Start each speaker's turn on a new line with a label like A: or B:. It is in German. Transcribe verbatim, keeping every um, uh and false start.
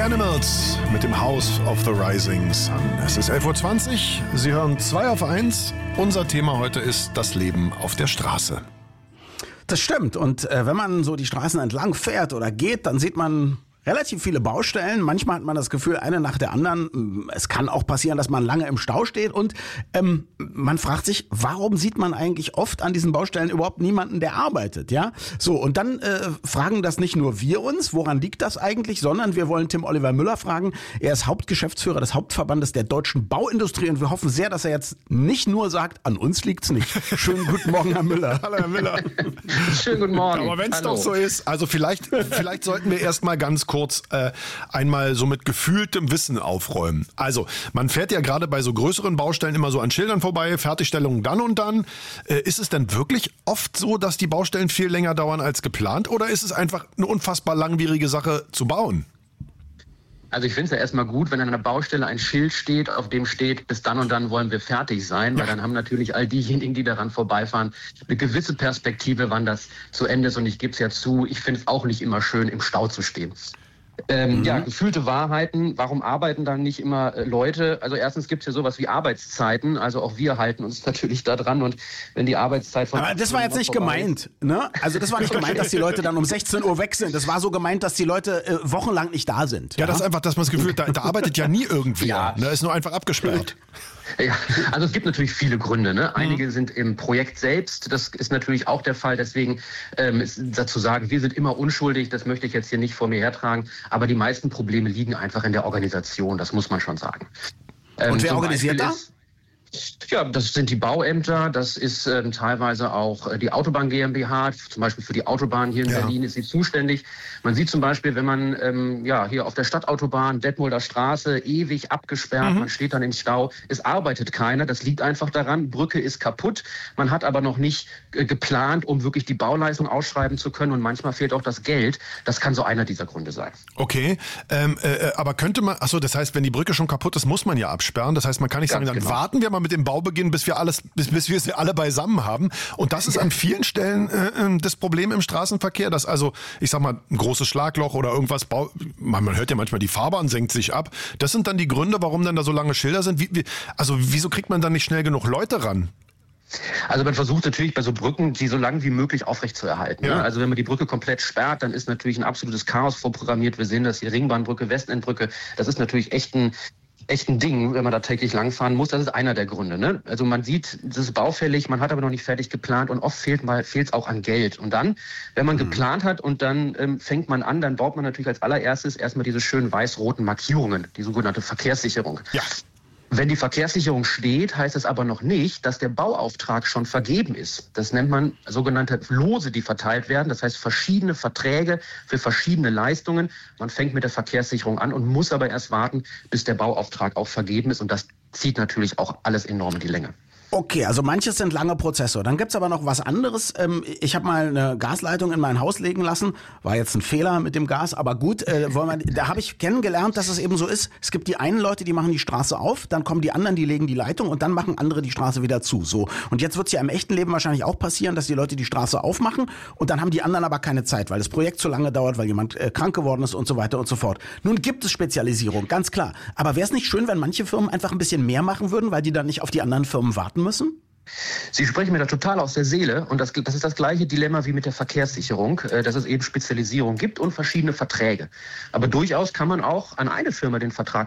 A: Animals mit dem House of the Rising Sun. Es ist elf Uhr zwanzig, Sie hören zwei auf eins. Unser Thema heute ist das Leben auf der Straße.
B: Das stimmt. Und äh, wenn man so die Straßen entlang fährt oder geht, dann sieht man relativ viele Baustellen. Manchmal hat man das Gefühl, eine nach der anderen. Es kann auch passieren, dass man lange im Stau steht. Und ähm, man fragt sich, warum sieht man eigentlich oft an diesen Baustellen überhaupt niemanden, der arbeitet? Ja, so. Und dann äh, fragen das nicht nur wir uns, woran liegt das eigentlich, sondern wir wollen Tim Oliver Müller fragen. Er ist Hauptgeschäftsführer des Hauptverbandes der deutschen Bauindustrie. Und wir hoffen sehr, dass er jetzt nicht nur sagt, an uns liegt's nicht. Schönen guten Morgen, Herr Müller.
A: Hallo, Herr Müller.
C: Schönen guten Morgen.
A: Aber wenn es doch so ist, also vielleicht, vielleicht sollten wir erst mal ganz kurz äh, einmal so mit gefühltem Wissen aufräumen. Also, man fährt ja gerade bei so größeren Baustellen immer so an Schildern vorbei, Fertigstellung dann und dann. Äh, ist es denn wirklich oft so, dass die Baustellen viel länger dauern als geplant, oder ist es einfach eine unfassbar langwierige Sache zu bauen?
C: Also ich finde es ja erstmal gut, wenn an einer Baustelle ein Schild steht, auf dem steht, bis dann und dann wollen wir fertig sein, weil dann haben natürlich all diejenigen, die daran vorbeifahren, eine gewisse Perspektive, wann das zu Ende ist. Und ich gebe es ja zu, ich finde es auch nicht immer schön, im Stau zu stehen. Ähm, mhm. Ja, gefühlte Wahrheiten. Warum arbeiten dann nicht immer äh, Leute? Also erstens gibt es ja sowas wie Arbeitszeiten. Also auch wir halten uns natürlich da dran. Und wenn die Arbeitszeit von...
B: Aber das war jetzt nicht gemeint, ne? Also das war nicht gemeint, dass die Leute dann um sechzehn Uhr weg sind. Das war so gemeint, dass die Leute äh, wochenlang nicht da sind.
A: Ja, ja, das ist einfach, dass man das Gefühl hat, da, da arbeitet ja nie irgendwer.
C: Ja.
A: Ne? Ist nur einfach abgesperrt.
C: Ja, also es gibt natürlich viele Gründe. Ne? Einige mhm. sind im Projekt selbst. Das ist natürlich auch der Fall. Deswegen ähm, ist dazu sagen, wir sind immer unschuldig. Das möchte ich jetzt hier nicht vor mir hertragen. Aber die meisten Probleme liegen einfach in der Organisation. Das muss man schon sagen.
B: Ähm, Und wer organisiert das?
C: Ja, das sind die Bauämter, das ist ähm, teilweise auch äh, die Autobahn GmbH, zum Beispiel für die Autobahn hier in ja. Berlin ist sie zuständig. Man sieht zum Beispiel, wenn man ähm, ja hier auf der Stadtautobahn, Detmolder Straße, ewig abgesperrt, mhm. man steht dann im Stau, es arbeitet keiner, das liegt einfach daran, Brücke ist kaputt, man hat aber noch nicht äh, geplant, um wirklich die Bauleistung ausschreiben zu können und manchmal fehlt auch das Geld. Das kann so einer dieser Gründe sein.
A: Okay, ähm, äh, aber könnte man, achso, das heißt, wenn die Brücke schon kaputt ist, muss man ja absperren, das heißt, man kann nicht Ganz sagen, dann genau. warten wir mal mit dem Baubeginn, bis wir alles, bis, bis wir sie alle beisammen haben. Und das ist an vielen Stellen äh, das Problem im Straßenverkehr, dass also, ich sag mal, ein großes Schlagloch oder irgendwas, Bau, man, man hört ja manchmal, die Fahrbahn senkt sich ab. Das sind dann die Gründe, warum dann da so lange Schilder sind. Wie, wie, also wieso kriegt man dann nicht schnell genug Leute ran?
C: Also man versucht natürlich bei so Brücken, die so lange wie möglich aufrechtzuerhalten. Ja. Ne? Also wenn man die Brücke komplett sperrt, dann ist natürlich ein absolutes Chaos vorprogrammiert. Wir sehen das hier, Ringbahnbrücke, Westendbrücke. Das ist natürlich echt ein echt ein Ding, wenn man da täglich langfahren muss. Das ist einer der Gründe. Ne? Also man sieht, das ist baufällig, man hat aber noch nicht fertig geplant und oft fehlt mal fehlt es auch an Geld. Und dann, wenn man mhm. geplant hat und dann ähm, fängt man an, dann baut man natürlich als allererstes erstmal diese schönen weiß-roten Markierungen, die sogenannte Verkehrssicherung. Ja. Wenn die Verkehrssicherung steht, heißt es aber noch nicht, dass der Bauauftrag schon vergeben ist. Das nennt man sogenannte Lose, die verteilt werden. Das heißt verschiedene Verträge für verschiedene Leistungen. Man fängt mit der Verkehrssicherung an und muss aber erst warten, bis der Bauauftrag auch vergeben ist. Und das zieht natürlich auch alles enorm in die Länge.
B: Okay, also manches sind lange Prozesse. Dann gibt's aber noch was anderes. Ich habe mal eine Gasleitung in mein Haus legen lassen. War jetzt ein Fehler mit dem Gas, aber gut. Äh, wollen wir, da habe ich kennengelernt, dass es eben so ist. Es gibt die einen Leute, die machen die Straße auf, dann kommen die anderen, die legen die Leitung und dann machen andere die Straße wieder zu. So. Und jetzt wird's ja im echten Leben wahrscheinlich auch passieren, dass die Leute die Straße aufmachen und dann haben die anderen aber keine Zeit, weil das Projekt zu lange dauert, weil jemand äh, krank geworden ist und so weiter und so fort. Nun gibt es Spezialisierung, ganz klar. Aber wäre es nicht schön, wenn manche Firmen einfach ein bisschen mehr machen würden, weil die dann nicht auf die anderen Firmen warten müssen?
C: Sie sprechen mir da total aus der Seele und das, das ist das gleiche Dilemma wie mit der Verkehrssicherung, dass es eben Spezialisierung gibt und verschiedene Verträge. Aber durchaus kann man auch an eine Firma den Vertrag